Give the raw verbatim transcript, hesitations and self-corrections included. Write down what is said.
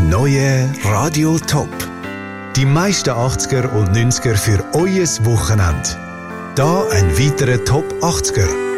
neue Radio Top. Die meisten achtziger und neunziger für euer Wochenende. Da ein weiterer Top achtziger.